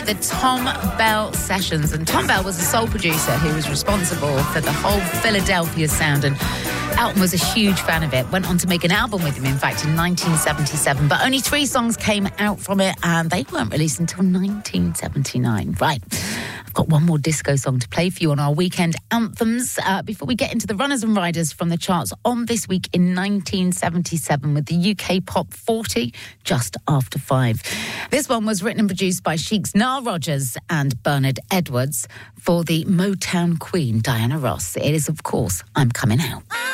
the Tom Bell Sessions. And Tom Bell was a soul producer who was responsible for the whole Philadelphia sound. And Elton was a huge fan of it. Went on to make an album with him, in fact, in 1977. But only 3 songs came out from it, and they weren't released until 1979. Right. I've got one more disco song to play for you on our weekend anthems before we get into the runners and riders from the charts on this week in 1977 with the UK Pop 40 just after 5. This one was written and produced by Chic's Nile Rodgers and Bernard Edwards for the Motown Queen, Diana Ross. It is, of course, I'm Coming Out.